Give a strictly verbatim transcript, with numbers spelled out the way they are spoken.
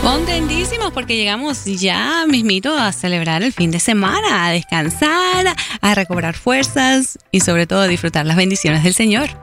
Contentísimos porque llegamos ya mismito a celebrar el fin de semana, a descansar, a recobrar fuerzas y sobre todo a disfrutar las bendiciones del Señor.